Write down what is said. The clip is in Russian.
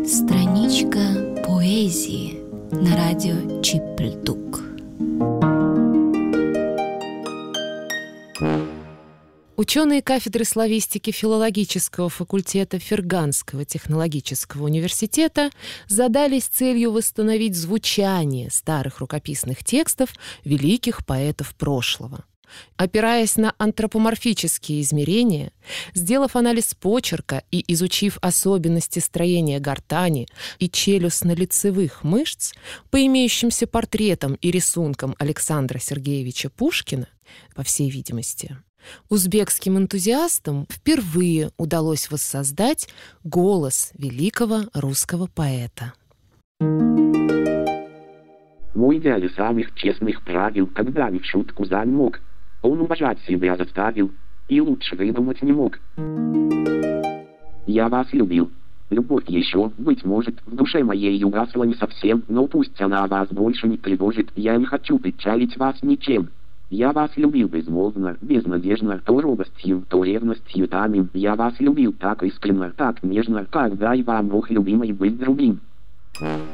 Страничка поэзии на радио Чипльдук. Ученые кафедры славистики филологического факультета Ферганского технологического университета задались целью восстановить звучание старых рукописных текстов великих поэтов прошлого. Опираясь на антропоморфические измерения, сделав анализ почерка и изучив особенности строения гортани и челюстно-лицевых мышц по имеющимся портретам и рисункам Александра Сергеевича Пушкина, по всей видимости, узбекским энтузиастам впервые удалось воссоздать голос великого русского поэта. Мой идеал самых честных правил, когда и в шутку замок. Он уважать себя заставил, и лучше выдумать не мог. Я вас любил. Любовь еще, быть может, в душе моей угасла не совсем, но пусть она вас больше не тревожит, я не хочу печалить вас ничем. Я вас любил безмолвно, безнадежно, то робостью, то ревностью тамим. Я вас любил так искренно, так нежно, как дай вам Бог любимый быть другим.